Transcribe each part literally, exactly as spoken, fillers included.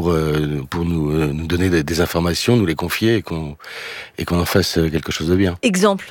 pour, euh, pour nous, euh, nous donner des, des informations, nous les confier et qu'on, et qu'on en fasse quelque chose de bien. Exemple.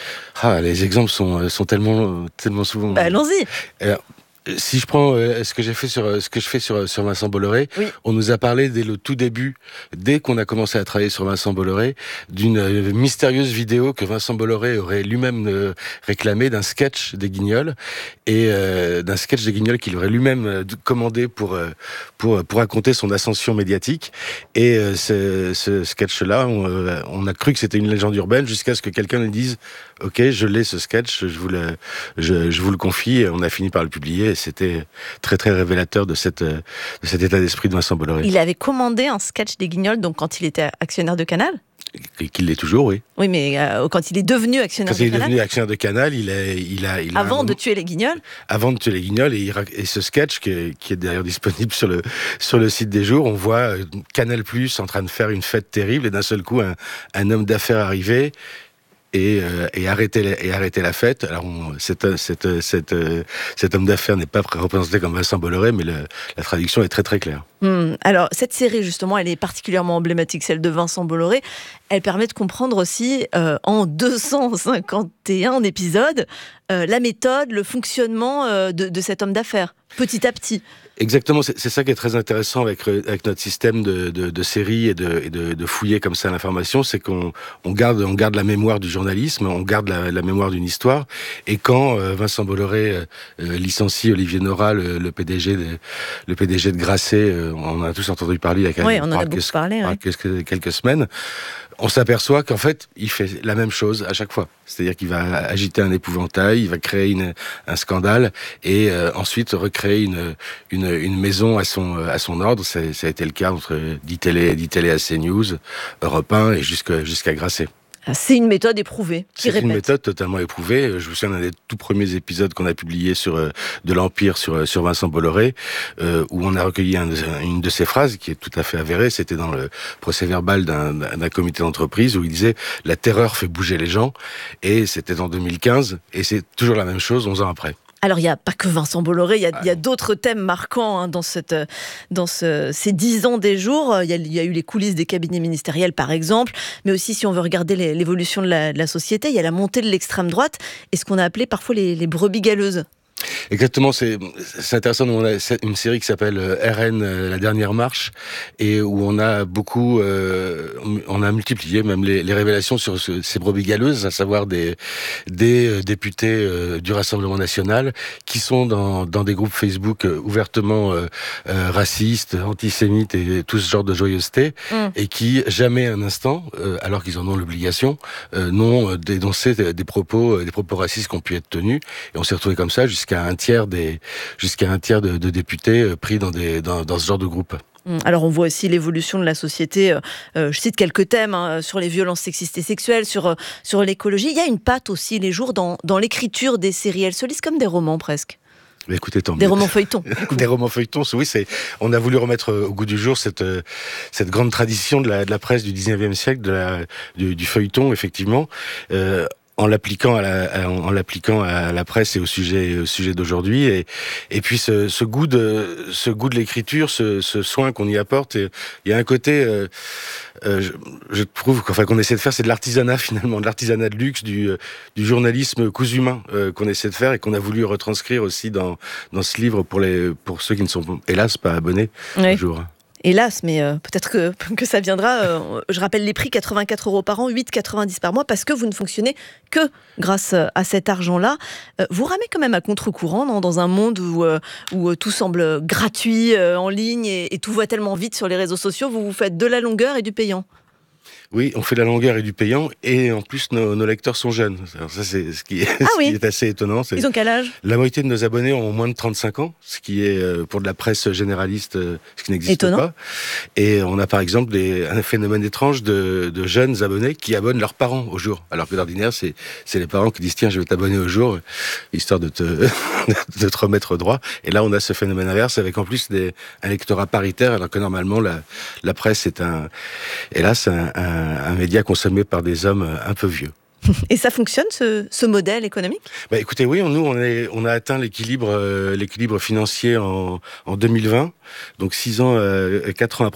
Ah, les exemples sont, sont tellement, tellement souvent... Bah, allons-y. Alors, si je prends euh, ce que j'ai fait sur ce que je fais sur sur Vincent Bolloré, oui. on nous a parlé dès le tout début, dès qu'on a commencé à travailler sur Vincent Bolloré, d'une euh, mystérieuse vidéo que Vincent Bolloré aurait lui-même euh, réclamé d'un sketch des Guignols et euh, d'un sketch des Guignols qu'il aurait lui-même euh, commandé pour euh, pour pour raconter son ascension médiatique. Et euh, ce, ce sketch-là, on, euh, on a cru que c'était une légende urbaine jusqu'à ce que quelqu'un nous dise OK, je l'ai ce sketch, je vous le je, je vous le confie. Et on a fini par le publier. C'était très très révélateur de, cette, de cet état d'esprit de Vincent Bolloré. Il avait commandé un sketch des Guignols, donc quand il était actionnaire de Canal ? Qu'il l'est toujours, oui. Oui, mais euh, quand il est devenu actionnaire quand de il est Canal. devenu actionnaire de Canal, il a, il a, il a avant un de moment, tuer les Guignols. Avant de tuer les Guignols, et, il, et ce sketch qui est, qui est d'ailleurs disponible sur le sur le site des Jours, on voit Canal Plus en train de faire une fête terrible, et d'un seul coup, un, un homme d'affaires arrivé. Et, euh, et, arrêter la, et arrêter la fête. Alors, on, cet, cet, cet, cet homme d'affaires n'est pas représenté comme Vincent Bolloré, mais le, la traduction est très très claire. Mmh. Alors, cette série, justement, elle est particulièrement emblématique, celle de Vincent Bolloré. Elle permet de comprendre aussi, euh, en deux cent cinquante et un épisodes, euh, la méthode, le fonctionnement euh, de, de cet homme d'affaires, petit à petit. Exactement, c'est, c'est ça qui est très intéressant avec, avec notre système de, de, de séries et, de, et de, de fouiller comme ça l'information, c'est qu'on on garde, on garde la mémoire du journalisme, on garde la, la mémoire d'une histoire, et quand euh, Vincent Bolloré euh, licencie Olivier Nora, le, le P D G de, le P D G de Grasset, euh, on en a tous entendu parler il y a quelques, oui, on en a beaucoup quelques, parlé, ouais. quelques, quelques semaines, on s'aperçoit qu'en fait, il fait la même chose à chaque fois. C'est-à-dire qu'il va agiter un épouvantail, il va créer une, un scandale, et euh, ensuite recréer une, une, une maison à son, à son ordre. Ça, ça a été le cas entre d'I-Télé, d'I-Télé à CNews, Europe un et jusqu'à, jusqu'à Grasset. C'est une méthode éprouvée, qui C'est répète. une méthode totalement éprouvée. Je me souviens d'un des tout premiers épisodes qu'on a publié sur euh, de l'Empire sur sur Vincent Bolloré, euh, où on a recueilli un, une de ses phrases qui est tout à fait avérée. C'était dans le procès-verbal d'un, d'un comité d'entreprise où il disait « La terreur fait bouger les gens ». Et c'était en deux mille quinze, et c'est toujours la même chose onze ans après. Alors, il n'y a pas que Vincent Bolloré, il y a, ah, y a d'autres thèmes marquants hein, dans, cette, dans ce, ces dix ans des jours. Il y, a, il y a eu les coulisses des cabinets ministériels, par exemple, mais aussi, si on veut regarder les, l'évolution de la, de la société, il y a la montée de l'extrême droite et ce qu'on a appelé parfois les, les brebis galeuses. Exactement, c'est, c'est intéressant. On a une série qui s'appelle R N, La Dernière Marche, et où on a beaucoup, euh, on a multiplié même les, les révélations sur ce, ces brebis galeuses, à savoir des, des députés euh, du Rassemblement National qui sont dans, dans des groupes Facebook euh, ouvertement euh, euh, racistes, antisémites et tout ce genre de joyeuseté, mmh. et qui jamais un instant, euh, alors qu'ils en ont l'obligation, euh, n'ont dénoncé des, des propos, des propos racistes qui ont pu être tenus. Et on s'est retrouvé comme ça jusqu'à un tiers des, jusqu'à un tiers de, de députés pris dans, des, dans, dans ce genre de groupe. Alors on voit aussi l'évolution de la société, euh, je cite quelques thèmes, hein, sur les violences sexistes et sexuelles, sur, sur l'écologie. Il y a une patte aussi les jours dans, dans l'écriture des séries, elles se lisent comme des romans presque. Mais écoutez, tant des mieux. romans feuilletons. Des romans feuilletons, oui, c'est. On a voulu remettre au goût du jour cette cette grande tradition de la de la presse du dix-neuvième siècle, de la du, du feuilleton, effectivement. Euh, en l'appliquant à la, en l'appliquant à la presse et au sujet, au sujet d'aujourd'hui, et, et puis ce, ce goût de, ce goût de l'écriture, ce, ce soin qu'on y apporte, il y a un côté, euh, euh, je, je trouve qu'enfin qu'on essaie de faire, c'est de l'artisanat finalement, de l'artisanat de luxe, du, du journalisme cousu main euh, qu'on essaie de faire et qu'on a voulu retranscrire aussi dans, dans ce livre pour les, pour ceux qui ne sont hélas pas abonnés oui. toujours. Hélas, mais euh, peut-être que, que ça viendra. Euh, je rappelle les prix, quatre-vingt-quatre euros par an, huit euros quatre-vingt-dix par mois, parce que vous ne fonctionnez que grâce à cet argent-là. Euh, vous ramez quand même à contre-courant, non, dans un monde où, euh, où tout semble gratuit, euh, en ligne, et, et tout va tellement vite sur les réseaux sociaux. Vous vous faites de la longueur et du payant. Oui, on fait de la longueur et du payant, et en plus nos, nos lecteurs sont jeunes. Alors ça, c'est ce qui est, ah ce oui. qui est assez étonnant. C'est Ils ont quel âge ? La moitié de nos abonnés ont moins de trente-cinq ans, ce qui est pour de la presse généraliste, ce qui n'existe étonnant. pas. Et on a par exemple des, un phénomène étrange de, de jeunes abonnés qui abonnent leurs parents au jour, alors que d'ordinaire c'est, c'est les parents qui disent tiens je vais t'abonner au jour histoire de te de te remettre droit. Et là on a ce phénomène inverse avec en plus des, un lectorat paritaire, alors que normalement la, la presse est un, hélas un, un un média consommé par des hommes un peu vieux. Et ça fonctionne, ce, ce modèle économique ? Bah écoutez, oui, nous, on, est, on a atteint l'équilibre, euh, l'équilibre financier en, en deux mille vingt, donc six ans, euh, quatre ans après